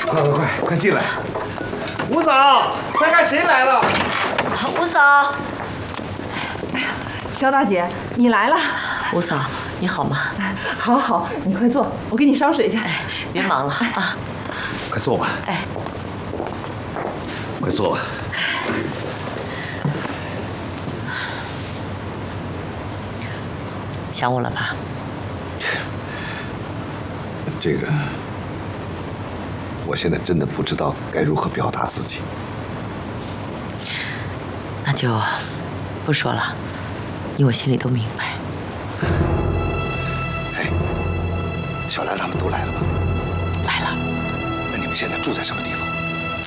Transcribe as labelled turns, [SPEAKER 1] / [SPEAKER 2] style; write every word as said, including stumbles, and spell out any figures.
[SPEAKER 1] 快快快，快进来！吴嫂，快看谁来了！
[SPEAKER 2] 吴嫂，
[SPEAKER 3] 哎呀，肖大姐，你来了。
[SPEAKER 2] 吴嫂，你好吗？
[SPEAKER 3] 好好，你快坐，我给你烧水去。
[SPEAKER 2] 哎，别忙了啊！
[SPEAKER 1] 快坐吧。
[SPEAKER 2] 哎，
[SPEAKER 1] 快坐吧。
[SPEAKER 2] 想我了吧？
[SPEAKER 1] 这个，我现在真的不知道该如何表达自己。
[SPEAKER 2] 那就不说了，你我心里都明白。
[SPEAKER 1] 哎，小兰他们都来了吧？
[SPEAKER 2] 来了。
[SPEAKER 1] 那你们现在住在什么地方？